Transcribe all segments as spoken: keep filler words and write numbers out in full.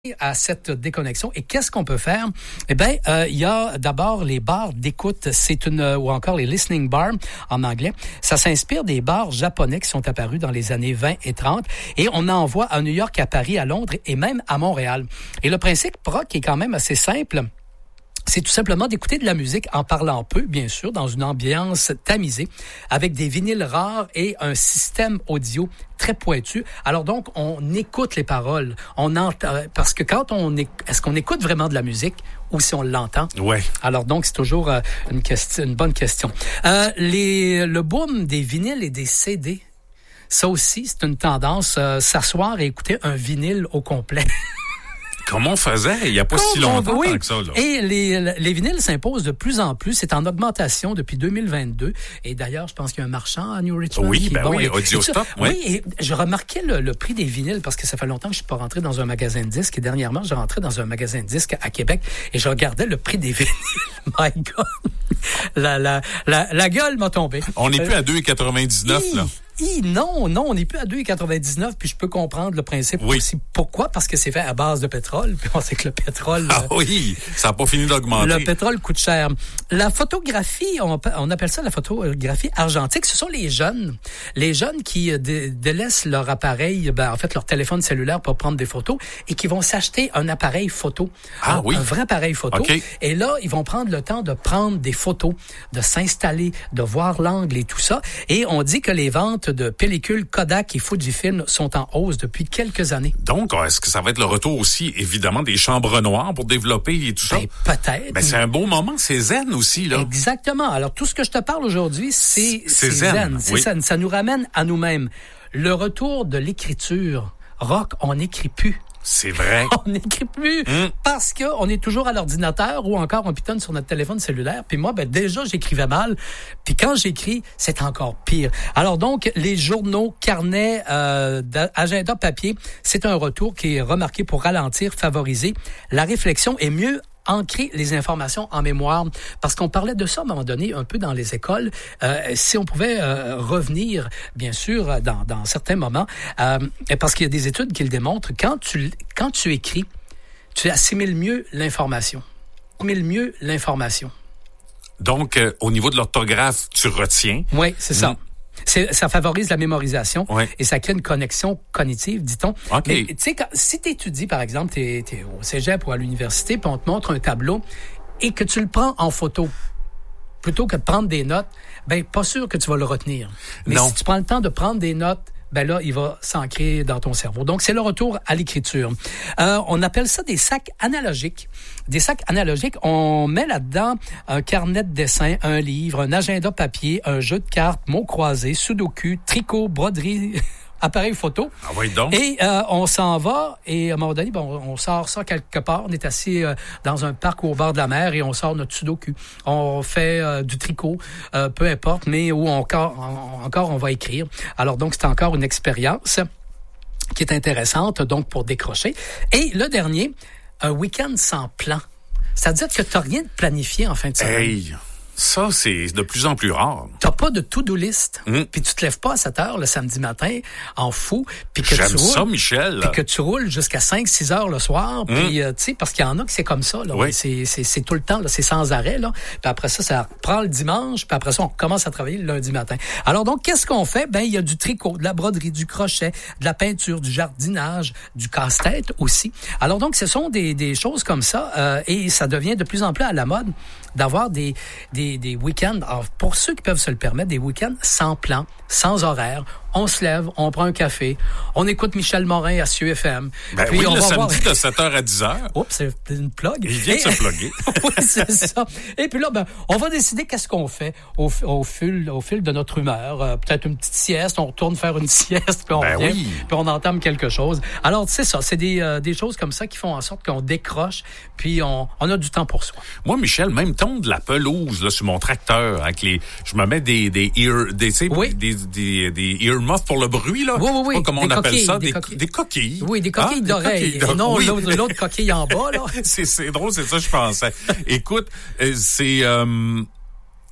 à cette déconnexion. Et qu'est-ce qu'on peut faire? Eh bien, euh, il y a d'abord les bars d'écoute, c'est une ou encore les listening bars en anglais. Ça s'inspire des bars japonais qui sont apparus dans les années vingt et trente et on en voit à New York, à Paris, à Londres et même à Montréal. Et le principe rock est quand même assez simple. C'est tout simplement d'écouter de la musique en parlant peu, bien sûr, dans une ambiance tamisée, avec des vinyles rares et un système audio très pointu. Alors donc, on écoute les paroles. On entend, parce que quand on est, est-ce qu'on écoute vraiment de la musique ou si on l'entend? Ouais. Alors donc, c'est toujours euh, une question, une bonne question. Euh, les, le boom des vinyles et des C D, ça aussi, c'est une tendance, euh, s'asseoir et écouter un vinyle au complet. Comment on faisait? Il n'y a pas Comme si longtemps oui. que ça. Là. Et les, les vinyles s'imposent de plus en plus. C'est en augmentation depuis deux mille vingt-deux. Et d'ailleurs, je pense qu'il y a un marchand à New Richmond. Oui, qui, ben bon, oui, et, Audiostop. et oui, et je remarquais le, le prix des vinyles parce que ça fait longtemps que je suis pas rentré dans un magasin de disques. Et dernièrement, je rentrais dans un magasin de disques à Québec et je regardais le prix des vinyles. My God! La, la, la, la gueule m'a tombé. On n'est euh, plus à deux quatre-vingt-dix-neuf, hi, là. hi, non, non, on n'est plus à deux quatre-vingt-dix-neuf, puis je peux comprendre le principe oui. aussi. Pourquoi? Parce que c'est fait à base de pétrole, puis on sait que le pétrole... Ah euh, oui, ça n'a pas fini d'augmenter. Le pétrole coûte cher. La photographie, on, on appelle ça la photographie argentique, ce sont les jeunes. Les jeunes qui dé, délaissent leur appareil, ben, en fait leur téléphone cellulaire pour prendre des photos, et qui vont s'acheter un appareil photo. Ah un, oui? Un vrai appareil photo. Okay. Et là, ils vont prendre le temps de prendre des photos, de s'installer, de voir l'angle et tout ça. Et on dit que les ventes de pellicules Kodak et Fujifilm sont en hausse depuis quelques années. Donc, est-ce que ça va être le retour aussi, évidemment, des chambres noires pour développer et tout ça? Ben, peut-être. Ben, c'est un beau moment, c'est zen aussi, là. Exactement. Alors, tout ce que je te parle aujourd'hui, c'est, c'est, c'est zen. zen. C'est oui. zen. Ça nous ramène à nous-mêmes. Le retour de l'écriture. Rock, on n'écrit plus. C'est vrai. On n'écrit plus mmh. parce que on est toujours à l'ordinateur ou encore on pitonne sur notre téléphone cellulaire. Puis moi, ben déjà, j'écrivais mal. Puis quand j'écris, c'est encore pire. Alors donc, les journaux, carnets, euh, agenda papier, c'est un retour qui est remarqué pour ralentir, favoriser la réflexion et mieux ancrer les informations en mémoire. Parce qu'on parlait de ça à un moment donné, un peu dans les écoles. Euh, si on pouvait euh, revenir, bien sûr, dans, dans certains moments, euh, parce qu'il y a des études qui le démontrent, quand tu, quand tu écris, tu assimiles mieux l'information. Tu assimiles mieux l'information. Donc, euh, au niveau de l'orthographe, tu retiens. Oui, c'est ça. Mmh. C'est, ça favorise la mémorisation ouais. et ça crée une connexion cognitive, dit-on. Okay. Mais tu sais, si tu étudies, par exemple, tu es au cégep ou à l'université, puis on te montre un tableau et que tu le prends en photo, plutôt que de prendre des notes, ben pas sûr que tu vas le retenir. Mais non. si tu prends le temps de prendre des notes, ben là, il va s'ancrer dans ton cerveau. Donc, c'est le retour à l'écriture. Euh, on appelle ça des sacs analogiques. Des sacs analogiques, on met là-dedans un carnet de dessin, un livre, un agenda papier, un jeu de cartes, mots croisés, sudoku, tricot, broderie... appareil photo. Ah oui, donc. Et euh, on s'en va et à un moment donné, bon, on sort ça quelque part. On est assis euh, dans un parc ou au bord de la mer et on sort notre sudoku. On fait euh, du tricot, euh, peu importe, mais où encore, on, encore on va écrire. Alors donc, c'est encore une expérience qui est intéressante, donc pour décrocher. Et le dernier, un week-end sans plan. C'est-à-dire que tu n'as rien de planifié en fin de semaine. Hey. Ça, c'est de plus en plus rare. T'as pas de to-do list, mmh. puis tu te lèves pas à sept heures le samedi matin en fou, puis que J'aime tu roules, ça, Michel. Puis que tu roules jusqu'à cinq six heures le soir, mmh. puis euh, tu sais, parce qu'il y en a que c'est comme ça, là, oui. c'est, c'est, c'est tout le temps, là, c'est sans arrêt, là. Puis après ça, ça reprend le dimanche, puis après ça, on commence à travailler le lundi matin. Alors donc, qu'est-ce qu'on fait? Ben, il y a du tricot, de la broderie, du crochet, de la peinture, du jardinage, du casse-tête aussi. Alors donc, ce sont des, des choses comme ça, euh, et ça devient de plus en plus à la mode d'avoir des, des, des week-ends. Alors, pour ceux qui peuvent se le permettre, des week-ends sans plan, sans horaire. On se lève, on prend un café, on écoute Michel Morin à C U F M. Ben puis oui, on le va samedi voir... de sept heures à dix heures. Oups, c'est une plug. Il vient Et... de se plugger. Oui, c'est ça. Et puis là, ben, on va décider qu'est-ce qu'on fait au, au, fil, au fil de notre humeur. Euh, peut-être une petite sieste, on retourne faire une sieste, puis on ben revient, oui. puis on entame quelque chose. Alors, c'est ça, c'est des, euh, des choses comme ça qui font en sorte qu'on décroche, puis on, on a du temps pour soi. Moi, Michel, même tondre la pelouse là, sur mon tracteur, avec les, je me mets des, des, ear, des, oui. des, des, des earmuffs pour le bruit. Là. Oui, oui, oui. Pas comment des on appelle coquilles, ça, des, des, coquilles. des coquilles. Oui, des coquilles ah, d'oreilles. Des coquilles et non oui. l'autre, l'autre coquille en bas, là. c'est, c'est drôle, c'est ça que je pensais. Écoute, c'est... Euh,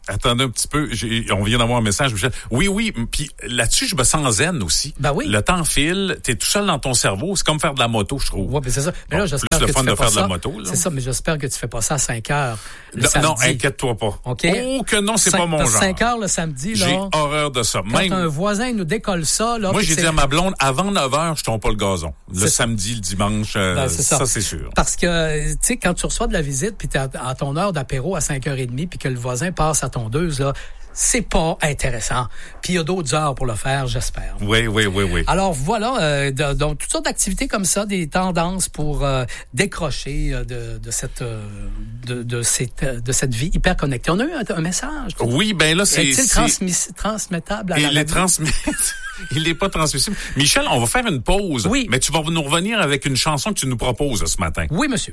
Attendez un petit peu, j'ai, on vient d'avoir un message, Michel. Oui, oui, puis là-dessus, je me sens zen aussi. Ben oui. Le temps file, t'es tout seul dans ton cerveau, c'est comme faire de la moto, je trouve. Oui, mais c'est ça. Mais là, bon, j'espère plus que le fun tu fais de pas faire ça. de la moto, là. C'est ça, mais j'espère que tu fais pas ça à cinq heures le non, samedi. non, inquiète-toi pas. OK? Oh que non, c'est cinq, pas mon genre. cinq heures le samedi, là. J'ai horreur de ça. Quand Même... un voisin nous décolle ça, là. Moi, j'ai c'est... dit à ma blonde, avant neuf heures, je tombe pas le gazon. Le c'est samedi, le dimanche, euh, ben, c'est ça. ça, c'est sûr. Parce que, tu sais, quand tu reçois de la visite, puis t'es à, à ton heure d'apéro à cinq heures trente, puis que le voisin passe à tondeuse, là, c'est pas intéressant. Puis il y a d'autres heures pour le faire, j'espère. Oui, oui, oui, oui. Alors voilà, euh, de, donc toutes sortes d'activités comme ça, des tendances pour euh, décrocher euh, de, de cette euh, de, de cette de cette vie hyper connectée. On a eu un, un message. Oui, ben là c'est est-il c'est transmis, transmettable à la il est radio? transmis. Il n'est pas transmissible. Michel, on va faire une pause. Oui. Mais tu vas nous revenir avec une chanson que tu nous proposes ce matin. Oui, monsieur.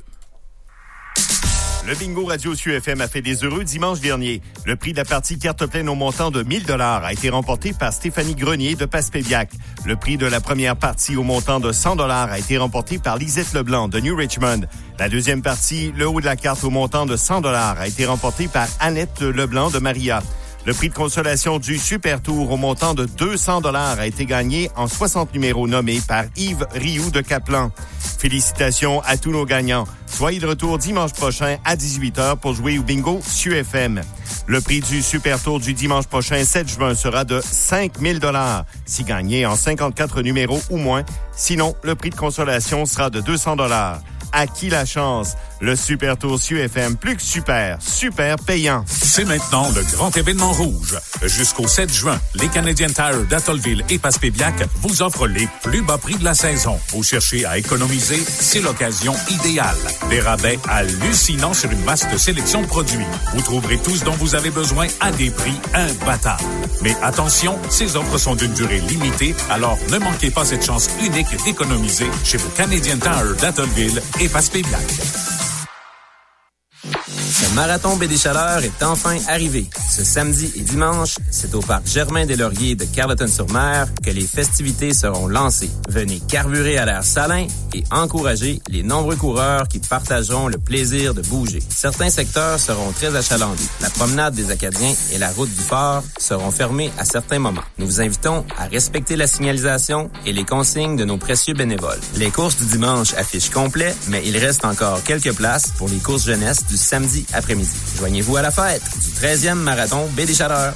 Le bingo Radio S U F M a fait des heureux dimanche dernier. Le prix de la partie carte pleine au montant de mille dollars a été remporté par Stéphanie Grenier de Passepébiac. Le prix de la première partie au montant de cent dollars a été remporté par Lisette Leblanc de New Richmond. La deuxième partie, le haut de la carte au montant de cent dollars a été remporté par Annette Leblanc de Maria. Le prix de consolation du Super Tour au montant de deux cents dollars a été gagné en soixante numéros nommés par Yves Rioux de Caplan. Félicitations à tous nos gagnants. Soyez de retour dimanche prochain à dix-huit heures pour jouer au bingo S U F M. Le prix du Super Tour du dimanche prochain, sept juin, sera de cinq mille dollars, si gagné en cinquante-quatre numéros ou moins. Sinon, le prix de consolation sera de deux cents dollars. À qui la chance? Le Super Tour S U F M, plus que super, super payant. C'est maintenant le grand événement rouge. Jusqu'au sept juin, les Canadian Tire d'Atholville et Passepébiac vous offrent les plus bas prix de la saison. Vous cherchez à économiser, c'est l'occasion idéale. Des rabais hallucinants sur une vaste sélection de produits. Vous trouverez tout ce dont vous avez besoin à des prix imbattables. Mais attention, ces offres sont d'une durée limitée, alors ne manquez pas cette chance unique d'économiser chez vos Canadian Tire d'Atholville et Passepébiac. Le marathon Baie des Chaleurs est enfin arrivé. Ce samedi et dimanche, c'est au parc Germain-des-Lauriers de Carleton-sur-Mer que les festivités seront lancées. Venez carburer à l'air salin et encourager les nombreux coureurs qui partageront le plaisir de bouger. Certains secteurs seront très achalandés. La promenade des Acadiens et la route du Fort seront fermées à certains moments. Nous vous invitons à respecter la signalisation et les consignes de nos précieux bénévoles. Les courses du dimanche affichent complet, mais il reste encore quelques places pour les courses jeunesse du samedi après-midi. Joignez-vous à la fête du treizième marathon Baie des Chaleurs.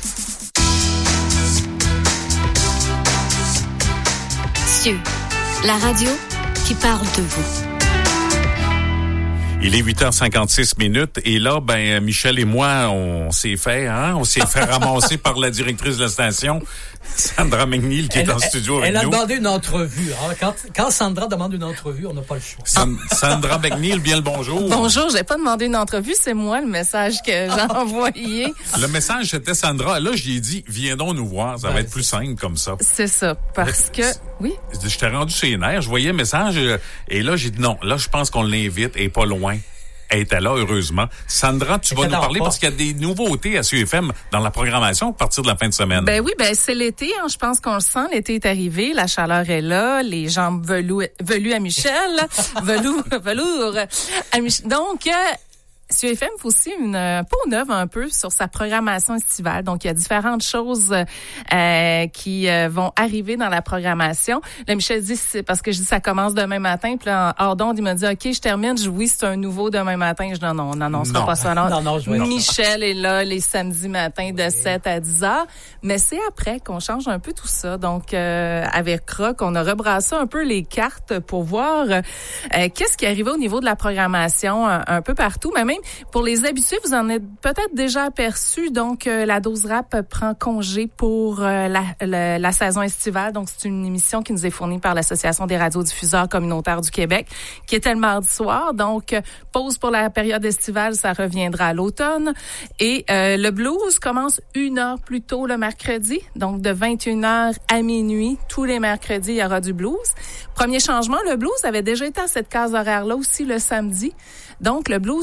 Cieux, la radio qui parle de vous. Il est huit heures cinquante-six minutes et là, ben Michel et moi, on s'est fait, hein, on s'est fait ramasser par la directrice de la station, Sandra McNeil, qui elle, est en studio avec elle nous. Elle a demandé une entrevue. Hein. Quand, quand Sandra demande une entrevue, on n'a pas le choix. San, Sandra McNeil, bien le bonjour. Bonjour, j'ai pas demandé une entrevue, c'est moi le message que j'ai envoyé. Le message, c'était Sandra. Là, j'y ai dit, viens donc nous voir, ça ben, va être plus simple comme ça. C'est ça, parce que, oui. Je t'ai rendu chez les nerfs, je voyais le message, et là, j'ai dit non, là, je pense qu'on l'invite, et pas loin. Elle était là, heureusement. Sandra, tu vas nous parler pas. Parce qu'il y a des nouveautés à S U F M dans la programmation à partir de la fin de semaine. Ben oui, ben c'est l'été. Hein, je pense qu'on le sent. L'été est arrivé. La chaleur est là. Les jambes velues, velues à Michel. Velou, velours à Michel. Donc, euh, S U F M fait aussi une peau neuve un peu sur sa programmation estivale. Donc, il y a différentes choses euh, qui euh, vont arriver dans la programmation. Là, Michel dit, c'est parce que je dis ça commence demain matin. Puis là, hors d'onde, il m'a dit, OK, je termine. Je dis, oui, c'est un nouveau demain matin. Je dis, non, non, on n'annoncera pas ça. Non, non, non, je vois Michel est là les samedis matins de sept à dix heures. Mais c'est après qu'on change un peu tout ça. Donc, euh, avec Rock, on a rebrassé un peu les cartes pour voir euh, qu'est-ce qui arrivait au niveau de la programmation un, un peu partout. Mais même pour les habitués, vous en êtes peut-être déjà aperçu. Donc, euh, la dose rap prend congé pour euh, la, la, la saison estivale. Donc, c'est une émission qui nous est fournie par l'Association des radiodiffuseurs communautaires du Québec, qui était le mardi soir. Donc, euh, pause pour la période estivale, ça reviendra à l'automne. Et euh, le blues commence une heure plus tôt le mercredi. Donc, de vingt et une heures à minuit, tous les mercredis, il y aura du blues. Premier changement, le blues avait déjà été à cette case horaire-là aussi le samedi. Donc, le blues sera de vingt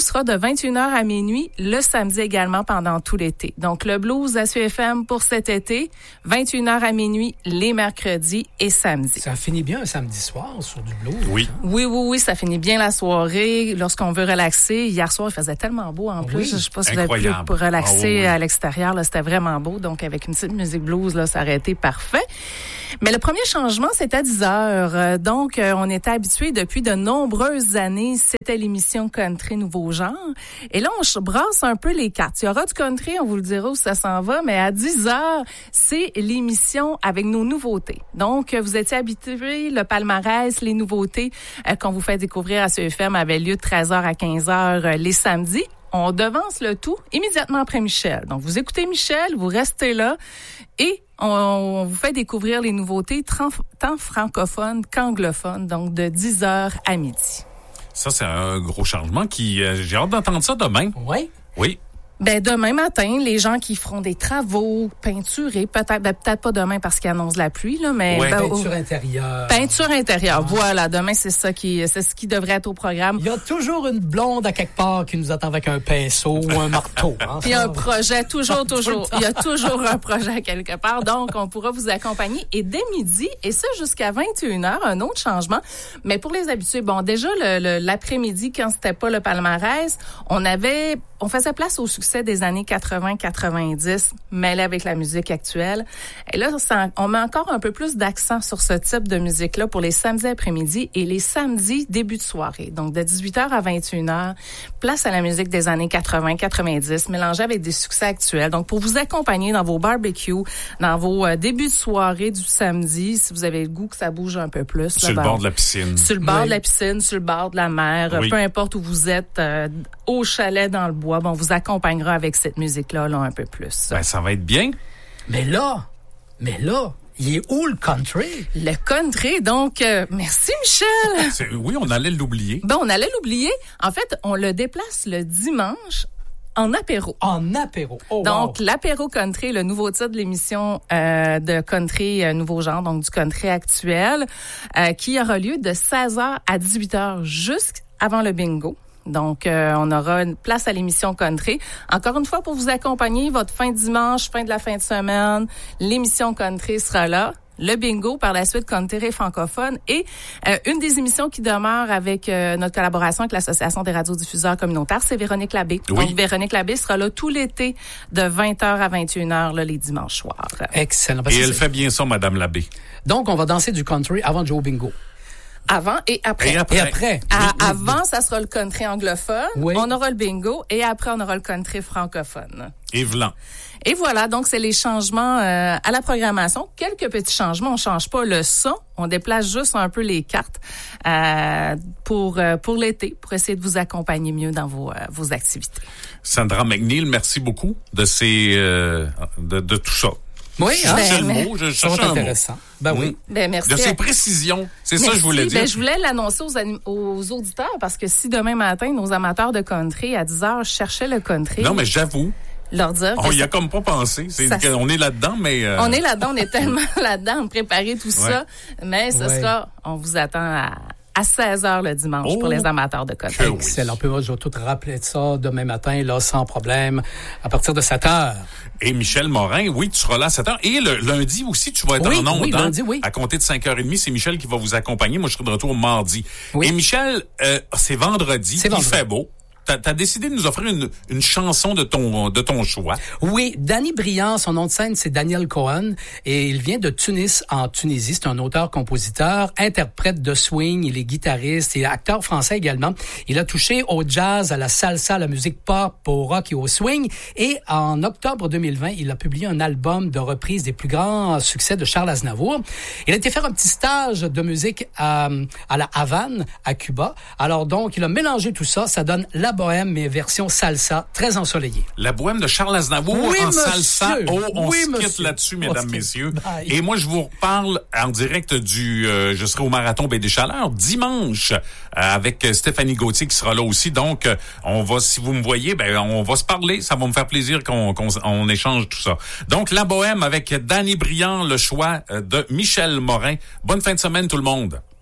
vingt et une heures à minuit, le samedi également pendant tout l'été. Donc, le blues à S U F M pour cet été, vingt et une heures à minuit, les mercredis et samedis. Ça finit bien un samedi soir sur du blues. Oui. Oui, oui, oui, ça finit bien la soirée lorsqu'on veut relaxer. Hier soir, il faisait tellement beau en plus. Oui, je sais pas si vous avez pu pour relaxer ah, oui, oui. à l'extérieur. Là, c'était vraiment beau. Donc, avec une petite musique blues, là, ça aurait été parfait. Mais le premier changement, c'était à dix heures. Donc, euh, on était habitués depuis de nombreuses années. C'était l'émission Country Nouveau Genre. Et là, on brasse un peu les cartes. Il y aura du country, on vous le dira où ça s'en va. Mais à dix heures, c'est l'émission avec nos nouveautés. Donc, vous étiez habitués, le palmarès, les nouveautés euh, qu'on vous fait découvrir à S U F M avait lieu de treize heures à quinze heures euh, les samedis. On devance le tout immédiatement après Michel. Donc, vous écoutez Michel, vous restez là et on, on vous fait découvrir les nouveautés tant, tant francophones qu'anglophones, donc de dix heures à midi. Ça, c'est un gros changement qui... Euh, j'ai hâte d'entendre ça demain. Oui. Oui. Ben demain matin, les gens qui feront des travaux, peinturer, peut-être ben, peut-être pas demain parce qu'il annonce la pluie là, mais ouais, ben, peinture intérieure. Peinture intérieure. Ah. Voilà, demain c'est ça qui c'est ce qui devrait être au programme. Il y a toujours une blonde à quelque part qui nous attend avec un pinceau ou un marteau. Hein, Puis un projet toujours toujours. Il y a toujours un projet quelque part. Donc on pourra vous accompagner et dès midi et ça jusqu'à vingt et une heures, un autre changement. Mais pour les habitués, bon déjà le, le l'après-midi quand c'était pas le palmarès, on avait on faisait place au succès des années quatre-vingts quatre-vingt-dix, mêlé avec la musique actuelle. Et là, ça, on met encore un peu plus d'accent sur ce type de musique-là pour les samedis après-midi et les samedis début de soirée. Donc, de dix-huit heures à vingt et une heures, place à la musique des années quatre-vingts quatre-vingt-dix, mélangée avec des succès actuels. Donc, pour vous accompagner dans vos barbecues, dans vos euh, débuts de soirée du samedi, si vous avez le goût que ça bouge un peu plus. Sur là, le ben, bord de la piscine. Sur le bord oui. de la piscine, sur le bord de la mer, oui. peu importe où vous êtes, euh, au chalet, dans le bois, bon, on vous accompagnera avec cette musique-là là, un peu plus. Ben, ça va être bien. Mais là, mais là, il est où le country? Le country, donc, euh, merci Michel. C'est, oui, on allait l'oublier. Ben, on allait l'oublier. En fait, on le déplace le dimanche en apéro. En apéro. Oh, donc, wow. l'apéro country, le nouveau titre de l'émission euh, de country euh, nouveau genre, donc du country actuel, euh, qui aura lieu de seize heures à dix-huit heures jusqu'avant le bingo. Donc, euh, on aura une place à l'émission Country. Encore une fois, pour vous accompagner, votre fin de dimanche, fin de la fin de semaine, l'émission Country sera là. Le bingo, par la suite, country francophone et euh, une des émissions qui demeure avec euh, notre collaboration avec l'Association des radiodiffuseurs communautaires, c'est Véronique Labbé. Oui. Donc, Véronique Labbé sera là tout l'été de vingt heures à vingt et une heures là, les dimanches soirs. Excellent. Et elle fait bien ça, Madame Labbé. Donc, on va danser du country avant de jouer au bingo. Avant et après. Et après. Et après. À, oui, oui, avant, oui. ça sera le country anglophone. Oui. On aura le bingo et après, on aura le country francophone. Et vlan. Et voilà, donc c'est les changements euh, à la programmation. Quelques petits changements, on change pas le son, on déplace juste un peu les cartes euh, pour euh, pour l'été, pour essayer de vous accompagner mieux dans vos euh, vos activités. Sandra McNeil, merci beaucoup de ces euh, de, de tout ça. Oui, Je hein? cherchais Ben, le mot, je C'est cherchais un mot. intéressant. Ben oui. Ben merci. De ces précisions, c'est ça que je voulais Merci. dire. Ben, je voulais l'annoncer aux, anim- aux auditeurs parce que si demain matin, nos amateurs de country, à dix heures, cherchaient le country, Non, mais j'avoue, leur dire on que y a ça- comme pas pensé. C'est Ça- qu'on est là-dedans, mais... euh, on est là-dedans, on est tellement là-dedans, on préparait tout ça, mais ce Ouais. sera, on vous attend à, à seize heures le dimanche Oh, pour les amateurs de country. que oui. Excellent. Puis moi, je vais tout rappeler de ça demain matin, là, sans problème, à partir de sept heures. Et Michel Morin, oui, tu seras là à sept heures. Et le lundi aussi, tu vas être Oui, en ondes. oui, hein? lundi, oui. À compter de cinq heures trente, c'est Michel qui va vous accompagner. Moi, je serai de retour mardi. Oui. Et Michel, euh, c'est vendredi. C'est Il vendredi. fait beau. T'as, t'as décidé de nous offrir une, une chanson de ton, de ton choix. Oui, Danny Briand, son nom de scène, c'est Daniel Cohen, et il vient de Tunis, en Tunisie. C'est un auteur-compositeur, interprète de swing, il est guitariste et acteur français également. Il a touché au jazz, à la salsa, à la musique pop, au rock et au swing. Et en octobre deux mille vingt, il a publié un album de reprise des plus grands succès de Charles Aznavour. Il a été faire un petit stage de musique à, à la Havane, à Cuba. Alors donc, il a mélangé tout ça. Ça donne la bohème, mais version salsa, très ensoleillée. La bohème de Charles Aznavour Oui, en monsieur. salsa. Oh, on Oui, se quitte monsieur. là-dessus, On mesdames, se quitte. messieurs. Bye. Et moi, je vous reparle en direct du... Euh, je serai au Marathon Baie des Chaleurs dimanche euh, avec Stéphanie Gauthier qui sera là aussi. Donc, euh, on va, si vous me voyez, ben on va se parler. Ça va me faire plaisir qu'on, qu'on on échange tout ça. Donc, la bohème avec Danny Briand, le choix euh, de Michel Morin. Bonne fin de semaine, tout le monde.